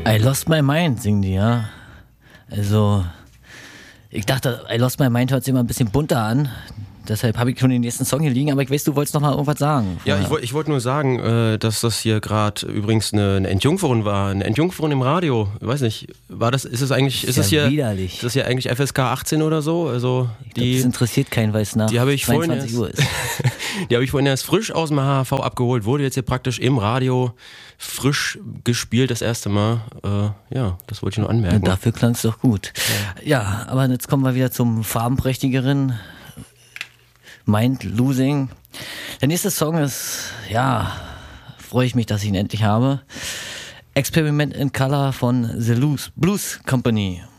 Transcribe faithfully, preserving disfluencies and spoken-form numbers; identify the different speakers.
Speaker 1: I Lost My Mind singen die, ja. Also, ich dachte, I Lost My Mind hört sich immer ein bisschen bunter an. Deshalb habe ich schon den nächsten Song hier liegen, aber ich weiß, du wolltest noch mal irgendwas sagen.
Speaker 2: Ja, ich, ich wollte nur sagen, äh, dass das hier gerade übrigens eine, eine Entjungferung war, eine Entjungferung im Radio. Ich weiß nicht, war das, ist es eigentlich, ist, ist das
Speaker 1: ja
Speaker 2: hier,
Speaker 1: widerlich.
Speaker 2: ist das hier eigentlich F S K achtzehn oder so? Also
Speaker 1: ich
Speaker 2: die,
Speaker 1: glaub, das interessiert keinen, weil es nach
Speaker 2: die habe ich vorhin
Speaker 1: zweiundzwanzig
Speaker 2: erst,
Speaker 1: Uhr ist.
Speaker 2: Die habe ich vorhin erst frisch aus dem H H V abgeholt, wurde jetzt hier praktisch im Radio frisch gespielt das erste Mal. Äh, ja, das wollte ich nur anmerken.
Speaker 1: Und dafür klang es doch gut. Ja. ja, aber jetzt kommen wir wieder zum farbenprächtigeren Mind Losing. Der nächste Song ist, ja, freue ich mich, dass ich ihn endlich habe. Experiment in Color von The Blues Company.